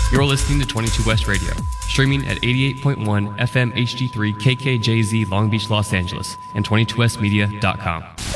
You're listening to 22 West Radio, streaming at 88.1 FM HD3 KKJZ Long Beach, Los Angeles, and 22westmedia.com.